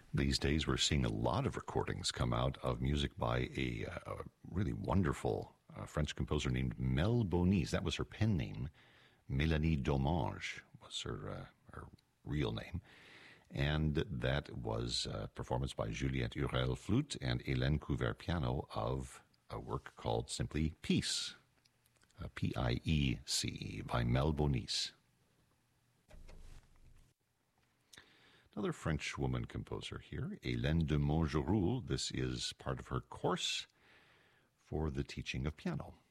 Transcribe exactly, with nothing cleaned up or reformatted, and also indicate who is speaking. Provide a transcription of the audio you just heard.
Speaker 1: These days, we're seeing a lot of recordings come out of music by a, a really wonderful uh, French composer named Mel Bonis. That was her pen name. Mélanie Domange was her, uh, her real name. And that was a performance by Juliette Hurel flute and Hélène Couvert piano of a work called simply Peace, P I E C E, by Mel Bonis. Another French woman composer here, Hélène de Montgeroul. This is part of her course for the teaching of piano.